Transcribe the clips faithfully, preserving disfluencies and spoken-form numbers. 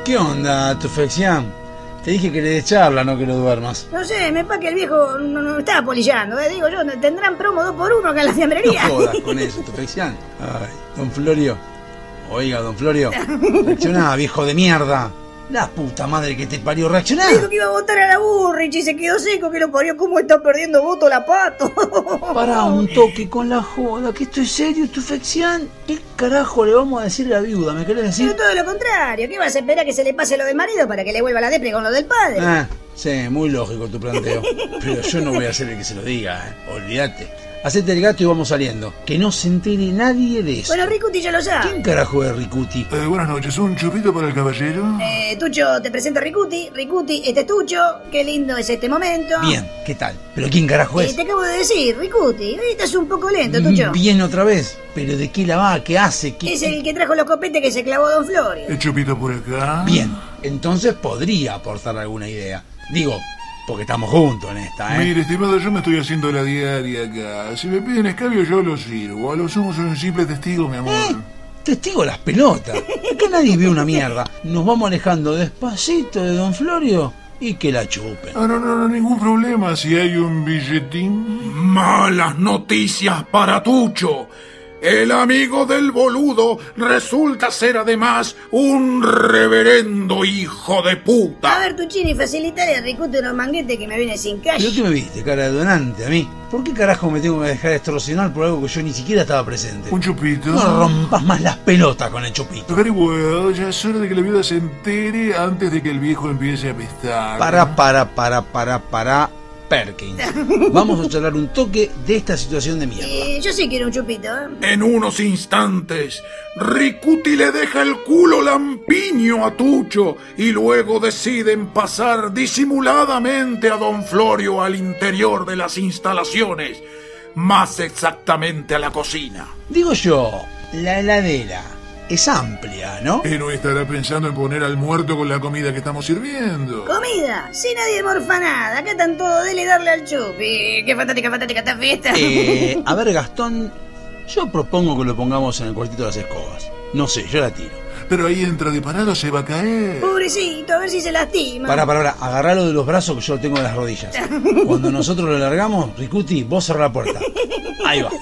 ¿Qué onda, Tufección? Te dije que le des charla, no que lo duermas. No sé, me pa' que el viejo no, no estaba polillando, ¿eh? Digo yo, tendrán promo dos por uno acá en la fiambrería. No jodas con eso, Tufección. Ay, don Florio. Oiga, don Florio. Reaccioná, viejo de mierda. La puta madre que te parió, reaccioná. Dijo que iba a votar a la Burrich y se quedó seco, que lo parió. ¿Cómo está perdiendo voto la Pato? Pará un toque con la joda, que esto es serio, Tufección. ¿Qué carajo le vamos a decir a la viuda? ¿Me querés decir? Pero todo lo contrario, ¿qué vas a esperar que se le pase lo del marido para que le vuelva la depre con lo del padre? Ah, sí, muy lógico tu planteo. Pero yo no voy a ser el que se lo diga, ¿eh? Olvídate. Hacete el gato y vamos saliendo. Que no se entere nadie de eso. Bueno, Ricuti ya lo sabe. ¿Quién carajo es Ricuti? Eh, buenas noches, ¿un chupito para el caballero? Eh, Tucho, te presento a Ricuti. Ricuti, este es Tucho. Qué lindo es este momento. Bien, ¿qué tal? ¿Pero quién carajo es? Eh, te acabo de decir, Ricuti. Hoy estás un poco lento, Tucho. Bien otra vez. ¿Pero de qué la va? ¿Qué hace? ¿Qué... Es el que trajo los copetes que se clavó Don Florio. ¿El chupito por acá? Bien, entonces podría aportar alguna idea. Digo... porque estamos juntos en esta, ¿eh? Mire, estimado, yo me estoy haciendo la diaria acá. Si me piden escabio, yo lo sirvo. A lo sumo soy un simple testigo, mi amor. ¿Eh? Testigo las pelotas. Acá nadie ve una mierda. Nos vamos alejando despacito de don Florio y que la chupen. Ah, no, no, no, ningún problema si hay un billetín. Malas noticias para Tucho. El amigo del boludo resulta ser además un reverendo hijo de puta. A ver, Tuchini, facilitale a Ricuti unos manguetes que me viene sin cash. ¿Pero qué me viste, cara de donante, a mí? ¿Por qué carajo me tengo que dejar extorsionar por algo que yo ni siquiera estaba presente? ¿Un chupito? No rompas más las pelotas con el chupito. Very well, ya es hora de que la viuda se entere antes de que el viejo empiece a pestar. Para, para, para, para, para... Perkins. Vamos a charlar un toque de esta situación de mierda. Eh, yo sí quiero un chupito, ¿eh? En unos instantes, Ricuti le deja el culo lampiño a Tucho y luego deciden pasar disimuladamente a don Florio al interior de las instalaciones, más exactamente a la cocina. Digo yo, la heladera es amplia, ¿no? ¿Y no estará pensando en poner al muerto con la comida que estamos sirviendo? ¿Comida? Si nadie morfa nada. Acá están todos, dele darle al chupi. Qué fantástica, fantástica esta fiesta. Eh, a ver, Gastón, yo propongo que lo pongamos en el cuartito de las escobas. No sé, yo la tiro. Pero ahí entra de parado, se va a caer. Pobrecito, a ver si se lastima. Para, para, para, agarralo de los brazos que yo lo tengo de las rodillas. Cuando nosotros lo largamos, Ricuti, vos cerrá la puerta. Ahí va.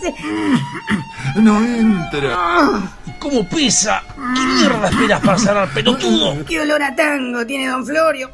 No entra. ¿Cómo pesa? ¿Qué mierda esperas para cerrar, pelotudo? Qué olor a tango tiene don Florio.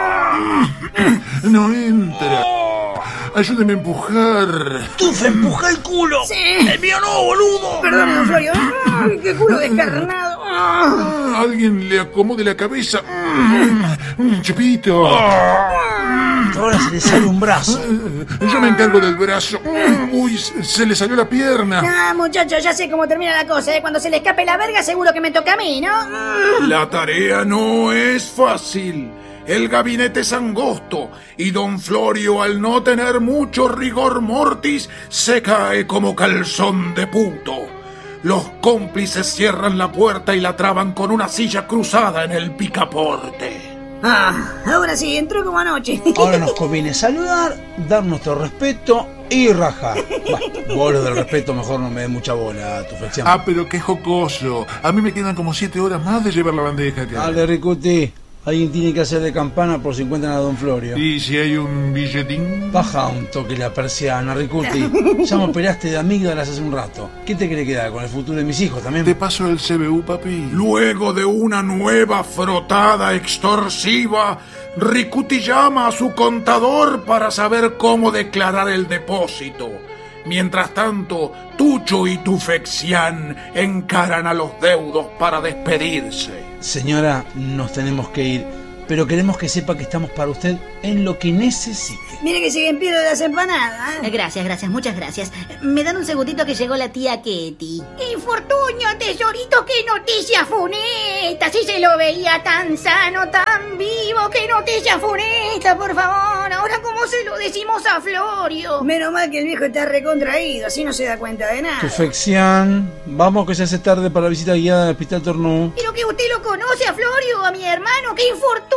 No entra. Ayúdeme a empujar. ¡Tufe, empuja el culo! Sí. ¡El mío no, boludo! Perdón, don Florio. Ay, qué culo descarnado. Ah, alguien le acomode la cabeza. Un chupito. Ahora se le sale un brazo. Yo me encargo del brazo. Uy, se le salió la pierna. Ah, muchachos, ya sé cómo termina la cosa, ¿eh? Cuando se le escape la verga, seguro que me toca a mí, ¿no? La tarea no es fácil. El gabinete es angosto y don Florio, al no tener mucho rigor mortis, se cae como calzón de puto. Los cómplices cierran la puerta y la traban con una silla cruzada en el picaporte. Ah, ahora sí, entró como anoche. Ahora nos conviene saludar, dar nuestro respeto y rajar. Bah, vos lo del respeto mejor no me des mucha bola, Tufección. Ah, pero qué jocoso. A mí me quedan como siete horas más de llevar la bandeja acá. Dale, Ricuti. Alguien tiene que hacer de campana por si encuentran a don Florio. ¿Y si hay un billetín? Baja un toque la persiana, Ricuti. Ya me operaste de amígdalas hace un rato. ¿Qué te quiere quedar con el futuro de mis hijos también? Te paso el C B U, papi. Luego de una nueva frotada extorsiva, Ricuti llama a su contador para saber cómo declarar el depósito. Mientras tanto, Tucho y Tufección encaran a los deudos para despedirse. Señora, nos tenemos que ir, pero queremos que sepa que estamos para usted en lo que necesite. Mire que sigue en pie de las empanadas. Eh, Gracias, gracias, muchas gracias. Me dan un segundito que llegó la tía Ketty. Infortunio, tesorito, qué noticia funesta. Si se lo veía tan sano, tan vivo, qué noticia funesta, por favor. Ahora, ¿cómo se lo decimos a Florio? Menos mal que el viejo está recontraído, así no se da cuenta de nada. Tufección, vamos que se hace tarde para la visita guiada del Hospital Tornú. Pero que usted lo conoce a Florio, a mi hermano, qué infortunio.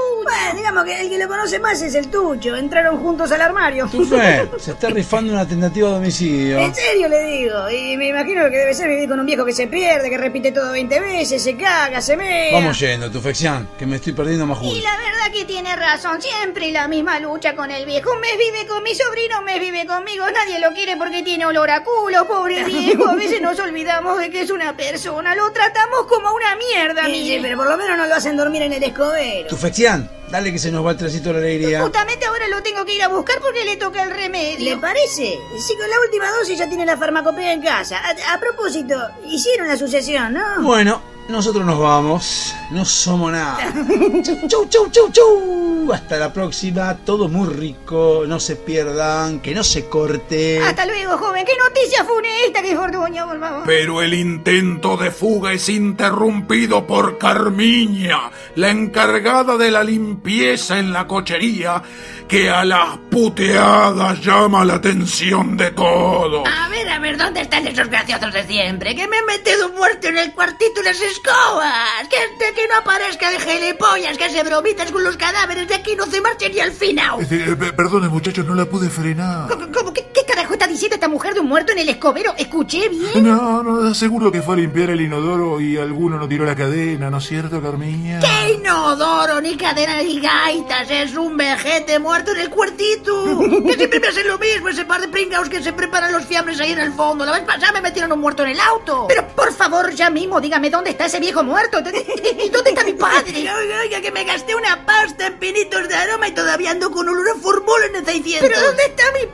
Bueno, digamos que el que lo conoce más es el Tucho. Entraron juntos al armario. Tufe, se está rifando una tentativa de homicidio. En serio le digo. Y me imagino que debe ser vivir con un viejo que se pierde, que repite todo veinte veces, se caga, se mea. Vamos yendo, Tufección, que me estoy perdiendo más Y justo. la verdad que tiene razón. Siempre la misma lucha con el viejo. Un mes vive con mi sobrino, un mes vive conmigo. Nadie lo quiere porque tiene olor a culo, pobre viejo. A veces nos olvidamos de que es una persona. Lo tratamos como una mierda, mire. Sí, pero por lo menos no lo hacen dormir en el escobero. Tufección, dale que se nos va el trencito de la alegría. Justamente ahora lo tengo que ir a buscar porque le toca el remedio. ¿Le parece? Si con la última dosis ya tiene la farmacopea en casa. A, a propósito, hicieron la sucesión, ¿no? Bueno, nosotros nos vamos. No somos nada. Chau, chau, chau, chau, chau. Hasta la próxima. Todo muy rico. No se pierdan. Que no se corte. Hasta luego, joven. ¿Qué noticia funesta, que fortuña, por favor? Pero el intento de fuga es interrumpido por Carmiña, la encargada de la limpieza en la cochería, que a las puteadas llama la atención de todos. A ver, a ver, ¿dónde están esos graciosos de siempre? Que me he metido muerto en el cuartito de las escobas. Que de que no aparezca el gilipollas que se bromitas con los cadáveres de aquí no se marche ni al final. Este, eh, perdone, muchachos, no la pude frenar. ¿Cómo, cómo, qué, ¿Qué carajo está diciendo esta mujer de un muerto en el escobero? ¿Escuché bien? No, no, seguro que fue a limpiar el inodoro y alguno no tiró la cadena, ¿no es cierto, Carmiña? ¡Qué inodoro, ni cadena ni gaitas! Es un vejete muerto en el cuartito. Que siempre me hacen lo mismo, ese par de pringaos que se preparan los fiambres ahí en el fondo. La vez pasada me metieron un muerto en el auto. Pero por favor, ya mismo, dígame dónde está ese viejo muerto. ¿Y dónde está mi padre? Oiga, oiga, que me gasté una pasta en pinitos de aroma y todavía ando con olor a formol en el seiscientos. ¿Pero dónde está mi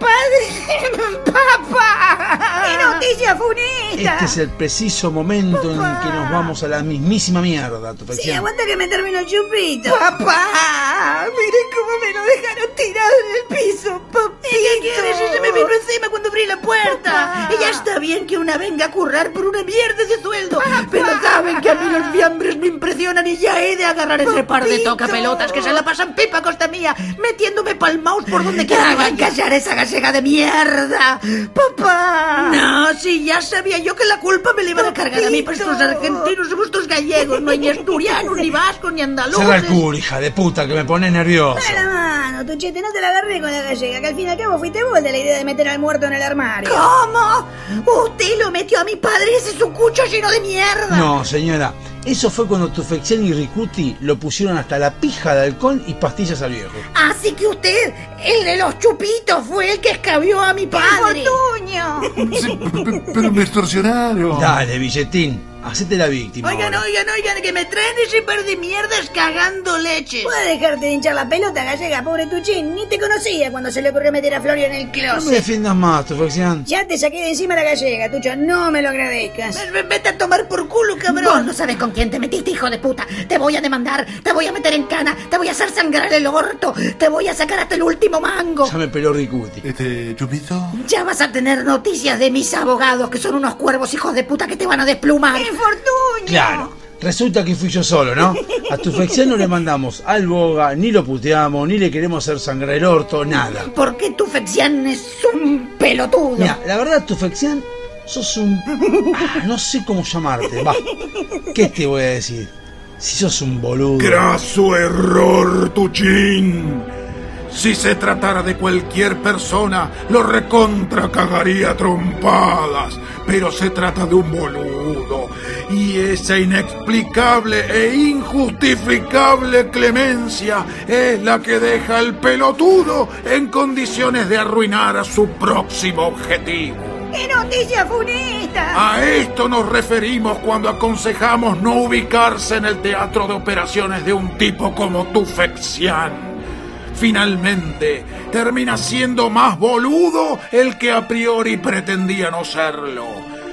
padre? ¡Papá! ¡Qué noticia funesta! Este es el preciso momento en el que nos vamos a la mismísima mierda, Tufección. Sí, aguanta que me termino el chupito. ¡Papá! Miren cómo me lo dejaron tirado en el piso, papito. ¿Qué quieres? Se me vino encima cuando abrí la puerta. Papá. Y ya está bien que una venga a currar por una mierda de sueldo. Papá. Pero saben que a mí los fiambres me impresionan y ya he de agarrar ese par de tocapelotas que se la pasan pipa a costa mía, metiéndome pa'l mouse por donde quiera. ¡Hagan callar esa gallega de mierda! ¡Papá! No, sí, ya sabía yo que la culpa me la iban a cargar a mí, pues estos argentinos somos estos gallegos, no hay ni asturianos, ni vascos, ni andaluces. Cerra el culo, hija de puta, que me pones nervioso. Dale la mano, Tuchete, no te la agarré con la gallega, que al fin y al cabo fuiste vos de la idea de meter al muerto en el armario. ¿Cómo? Usted lo metió a mi padre, ese es su cucho lleno de mierda. No, señora. Eso fue cuando Tufección y Ricuti lo pusieron hasta la pija de alcohol y pastillas al viejo. Así que usted, el de los chupitos, fue el que escabió a mi padre. ¡Fortuño! Sí, p- p- pero me extorsionaron. Dale, billetín, hacete la víctima. Oigan, ahora. oigan, oigan, que me traen ese par de mierdas cagando leche. Puedes dejarte de hinchar la pelota, gallega, pobre Tuchín. Ni te conocía cuando se le ocurrió meter a Florio en el No me closet. defiendas más, Tufección. Ya te saqué de encima la gallega, Tucho, no me lo agradezcas. Ves, ves, Vete a tomar por culo, cabrón. Vos no sabes con quién te metiste, hijo de puta. Te voy a demandar, te voy a meter en cana, te voy a hacer sangrar el orto, te voy a sacar hasta el último mango. Ya me peló Ricuti. Este, Chupito. Ya vas a tener noticias de mis abogados, que son unos cuervos hijos de puta que te van a desplumar. ¡Qué fortuna! Claro. Resulta que fui yo solo, ¿no? A Tufección no le mandamos al boga, ni lo puteamos, ni le queremos hacer sangrar el orto, nada. Porque tu Fexian es un pelotudo. Mira, la verdad, Tufección, sos un... Ah, no sé cómo llamarte, va. ¿Qué te voy a decir? Si sos un boludo. Graso error, Tuchín. Si se tratara de cualquier persona, lo recontra cagaría a trompadas. Pero se trata de un boludo. Y esa inexplicable e injustificable clemencia es la que deja al pelotudo en condiciones de arruinar a su próximo objetivo. ¡Qué noticia funesta! A esto nos referimos cuando aconsejamos no ubicarse en el teatro de operaciones de un tipo como Tufección. Finalmente, termina siendo más boludo el que a priori pretendía no serlo.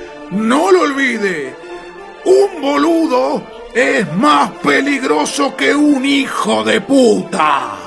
No lo olvide, un boludo es más peligroso que un hijo de puta.